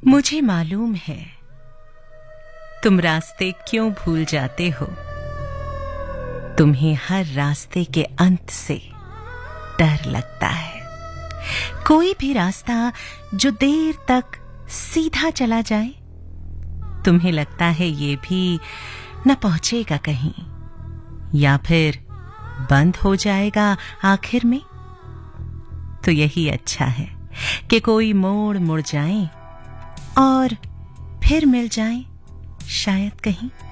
मुझे मालूम है तुम रास्ते क्यों भूल जाते हो। तुम्हें हर रास्ते के अंत से डर लगता है। कोई भी रास्ता जो देर तक सीधा चला जाए, तुम्हें लगता है ये भी न पहुंचेगा कहीं, या फिर बंद हो जाएगा आखिर में। तो यही अच्छा है कि कोई मोड़ मुड़ जाए और फिर मिल जाए शायद कहीं।